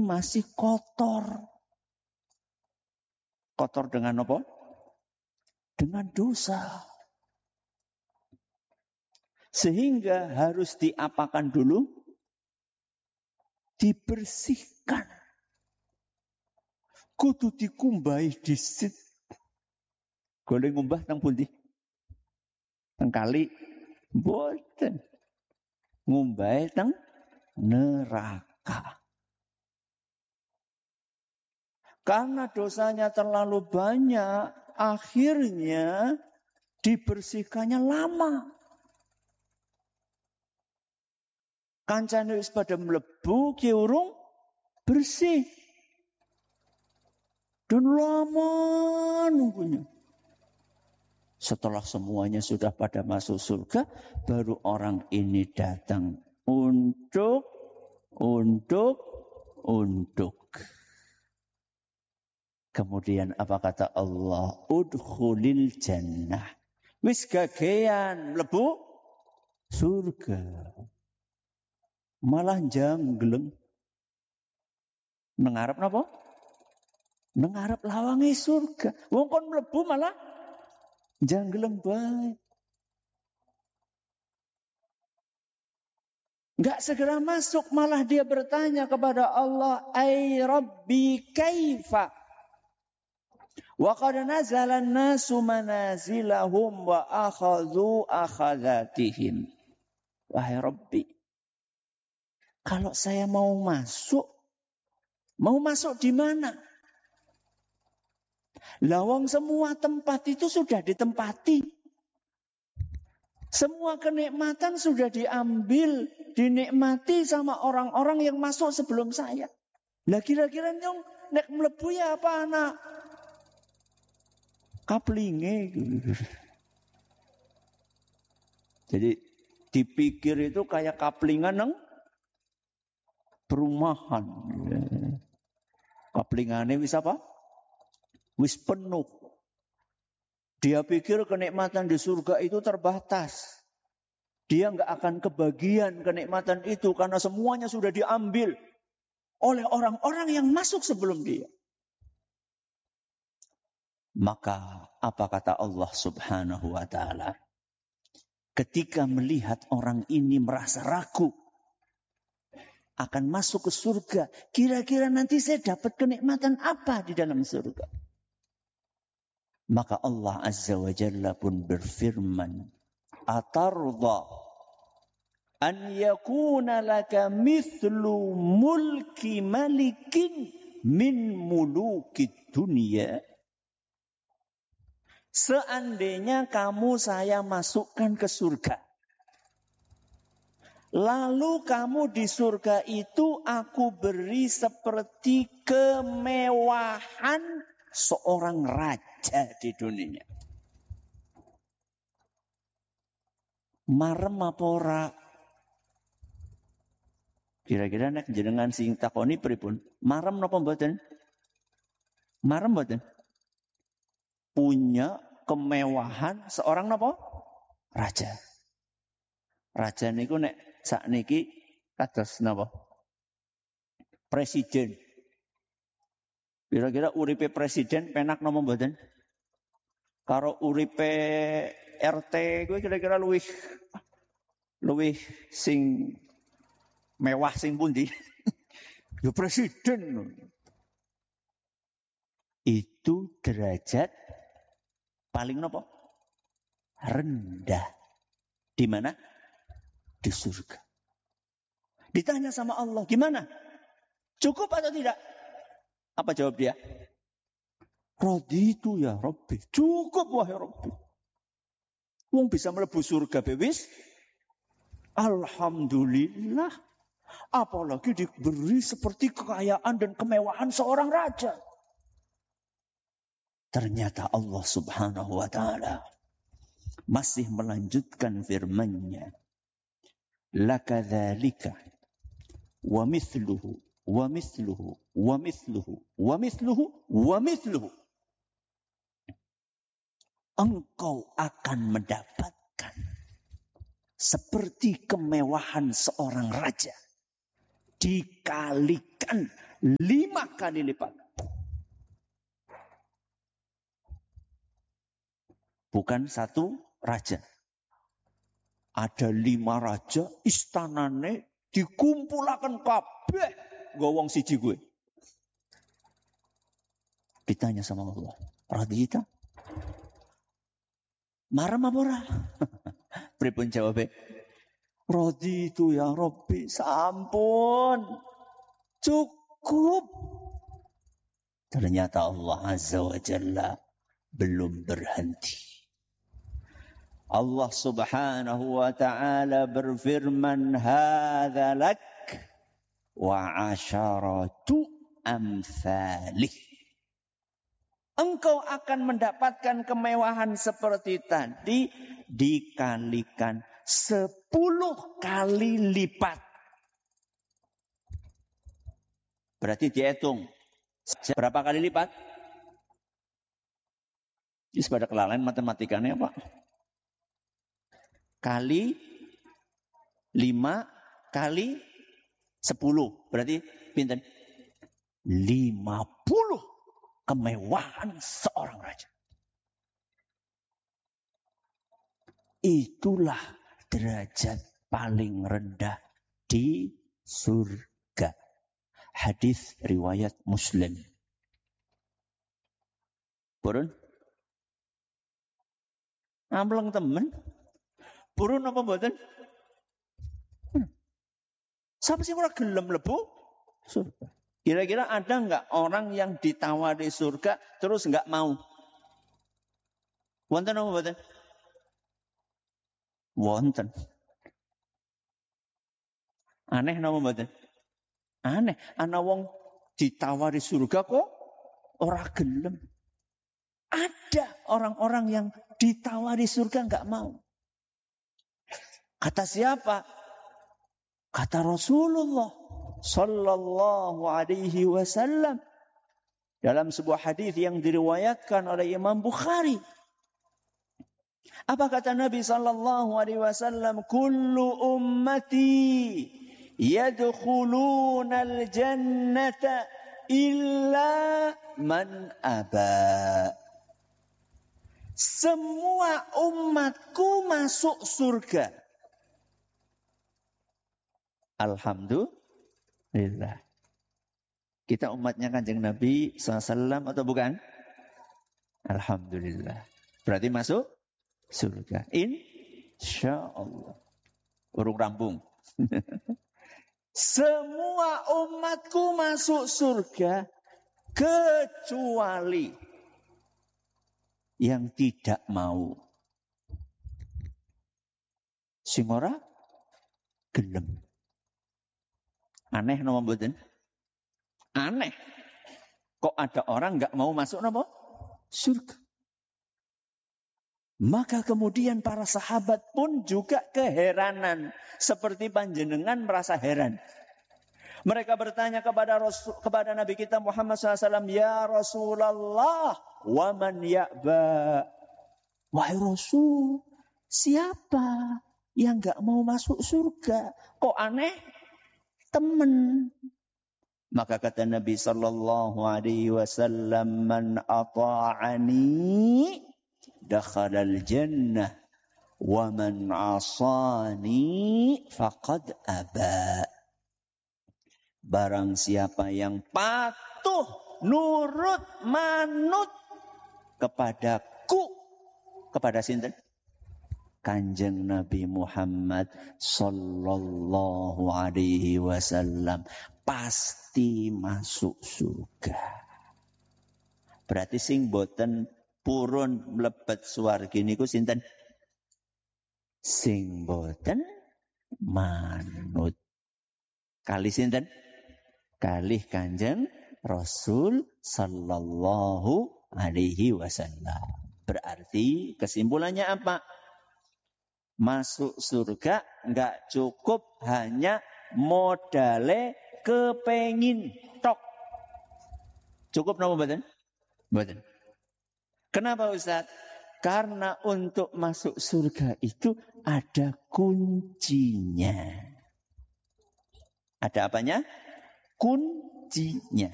masih kotor. Kotor dengan apa? Dengan dosa. Sehingga harus diapakan dulu? Dibersihkan. Kudu dikumbahi disit. Goleh ngumbah teng pundi? Teng kali mboten. Ngumbahe teng neraka. Karena dosanya terlalu banyak, akhirnya dibersihkannya lama. Kancane wis pada mlebu ki urung bersih. Dan lama nunggunya. Setelah semuanya sudah pada masuk surga, baru orang ini datang untuk. Kemudian apa kata Allah? Udkhulil jannah. Wis gagean mlebu surga. Malah jangleng. Nengarep napa? Nengarep lawange surga. Wong kon mlebu malah jangleng bae. Enggak segera masuk, malah dia bertanya kepada Allah, "Ai Rabbi kaifa?" Wa qad nazala an-nasu manazilahum wa akhadhu akhadzatihim. Wahai Rabbi, kalau saya mau masuk di mana? Lawang semua tempat itu sudah ditempati. Semua kenikmatan sudah diambil, dinikmati sama orang-orang yang masuk sebelum saya. Lah kira-kira nyong nek mlebu ya apa anak? Kaplinge. Jadi dipikir itu kayak kaplingan nang perumahan. Kaplingane wis apa? Wis penuh. Dia pikir kenikmatan di surga itu terbatas. Dia enggak akan kebagian kenikmatan itu karena semuanya sudah diambil oleh orang-orang yang masuk sebelum dia. Maka apa kata Allah Subhanahu wa ta'ala? Ketika melihat orang ini merasa ragu akan masuk ke surga, kira-kira nanti saya dapat kenikmatan apa di dalam surga? Maka Allah Azza wa Jalla pun berfirman, "Atarda an yakuna laka mithlu mulki malikin min mulukid dunya?" Seandainya kamu saya masukkan ke surga. Lalu kamu di surga itu aku beri seperti kemewahan seorang raja di dunia. Marem apa ora? Kira-kira nek jenengan sing takoni pripun? Marem napa mboten? Marem mboten? Punya kemewahan seorang napa? Raja. Raja niku nek sakniki kados napa? Presiden. Kira-kira uripe presiden penak napa mboten? Karo uripe RT kuwi kira-kira luwih sing mewah sing pundi? Ya presiden. Itu derajat paling napa? Rendah. Di mana? Di surga. Ditanya sama Allah, gimana? Cukup atau tidak? Apa jawab dia? Raditu ya Rabbi. Cukup wahai Rabbi. Wong bisa mlebu surga bewis. Alhamdulillah. Apalagi diberi seperti kekayaan dan kemewahan seorang raja. Ternyata Allah Subhanahu wa ta'ala masih melanjutkan firman-Nya. Lakadzalika wa mithluhu wa mithluhu wa mithluhu wa mithluhu wa mithluhu. Engkau akan mendapatkan seperti kemewahan seorang raja dikalikan 5 kali lipat. Bukan satu raja. Ada 5 raja, istanane dikumpulakan kabeh nggo wong siji gue. Ditanya sama Allah, radita? Marah apa ora? Pripun jawabe? Raditu ya Rabbi, sampun. Cukup. Ternyata Allah Azza wa Jalla belum berhenti. Allah Subhanahu wa taala berfirman, "Hadza lak wa asharatu amsalih." Engkau akan mendapatkan kemewahan seperti tadi dikalikan 10 kali lipat. Berarti dihitung berapa kali lipat? Ini pada kelalaian matematikanya Pak. Kali 5 kali 10. Berarti pinten? 50 kemewahan seorang raja. Itulah derajat paling rendah di surga. Hadis riwayat Muslim. Purun? Amleng temen? Purun apa mboten? Siapa sih ora gelem mlebu surga? Kira-kira ada enggak orang yang ditawari surga terus enggak mau? Wonten apa mboten? Wonten. Aneh napa mboten? Aneh, ana wong ditawari surga kok ora gelem. Ada orang-orang yang ditawari surga enggak mau. Kata siapa? Kata Rasulullah sallallahu alaihi wasallam dalam sebuah hadis yang diriwayatkan oleh Imam Bukhari. Apa kata Nabi sallallahu alaihi wasallam? Kullu ummati yadkhuluna al-jannata illa man aba. Semua umatku masuk surga. Alhamdulillah. Kita umatnya Kanjeng Nabi SAW atau bukan? Alhamdulillah. Berarti masuk surga. Insyaallah. Urung rampung. Semua umatku masuk surga kecuali yang tidak mau. Sing ora gelem. Aneh napa mboten? Aneh. Kok ada orang enggak mau masuk napa? Surga. Maka kemudian para sahabat pun juga keheranan. Seperti panjenengan merasa heran. Mereka bertanya kepada Nabi kita Muhammad SAW. Ya Rasulullah, wa man ya'ba? Wahai Rasul, siapa yang enggak mau masuk surga? Kok aneh? Teman. Maka kata Nabi sallallahu alaihi wasallam, man ata'ani dakhalal jannah wa man 'asani faqad aba. Barang siapa yang patuh, nurut, manut kepadaku, kepada sinten? Kanjeng Nabi Muhammad sallallahu alaihi wasallam pasti masuk surga. Berarti sing boten purun mlebet swarga niku sinten? Sing boten manut. Kali sinten? Kalih Kanjeng Rasul sallallahu alaihi wasallam. Berarti kesimpulannya apa? Masuk surga enggak cukup hanya modale kepengin tok. Cukup napa mboten? Mboten. Kenapa Ustaz? Karena untuk masuk surga itu ada kuncinya. Ada apanya? memujinya.